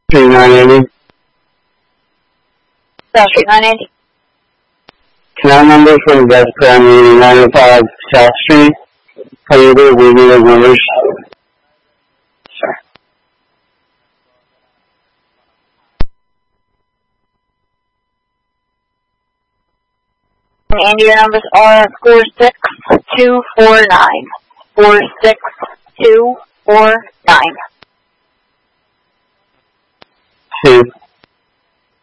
Street 980. South Street 980. Canal number for the best parameter 905 South Street. Payable, we need those numbers. Sorry. And your numbers are 46249. 46249. 2.